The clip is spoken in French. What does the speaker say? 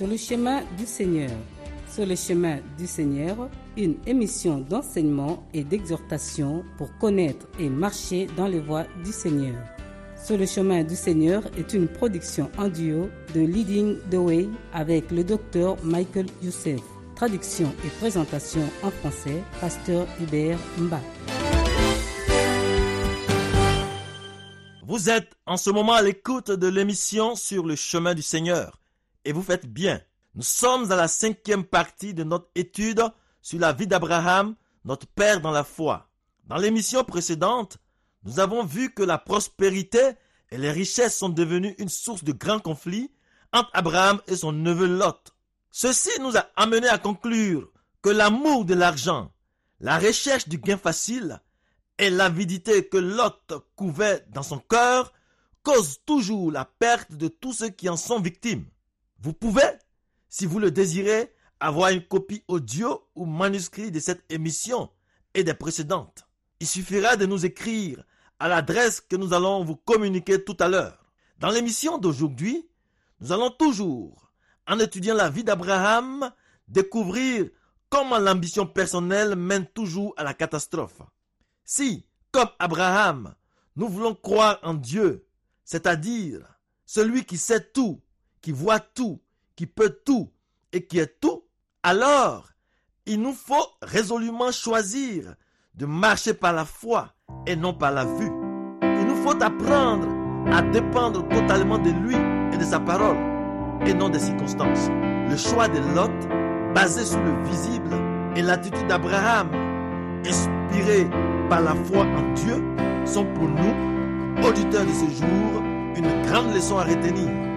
sur le chemin du Seigneur. Sur le chemin du Seigneur, une émission d'enseignement et d'exhortation pour connaître et marcher dans les voies du Seigneur. Sur le chemin du Seigneur est une production en duo de Leading the Way avec le docteur Michael Youssef. Traduction et présentation en français, Pasteur Hubert Mba. Vous êtes en ce moment à l'écoute de l'émission Sur le chemin du Seigneur et vous faites bien. Nous sommes à la 5e partie de notre étude sur la vie d'Abraham, notre père dans la foi. Dans l'émission précédente, nous avons vu que la prospérité et les richesses sont devenues une source de grands conflits entre Abraham et son neveu Lot. Ceci nous a amené à conclure que l'amour de l'argent, la recherche du gain facile et l'avidité que Lot couvait dans son cœur causent toujours la perte de tous ceux qui en sont victimes. Vous pouvez, si vous le désirez, avoir une copie audio ou manuscrit de cette émission et des précédentes. Il suffira de nous écrire à l'adresse que nous allons vous communiquer tout à l'heure. Dans l'émission d'aujourd'hui, nous allons toujours, en étudiant la vie d'Abraham, découvrir comment l'ambition personnelle mène toujours à la catastrophe. Si, comme Abraham, nous voulons croire en Dieu, c'est-à-dire celui qui sait tout, qui voit tout, qui peut tout et qui est tout, alors il nous faut résolument choisir de marcher par la foi et non par la vue. Il nous faut apprendre à dépendre totalement de lui et de sa parole et non des circonstances. Le choix de Lot, basé sur le visible, et l'attitude d'Abraham, inspirée par la foi en Dieu, sont pour nous, auditeurs de ce jour, une grande leçon à retenir.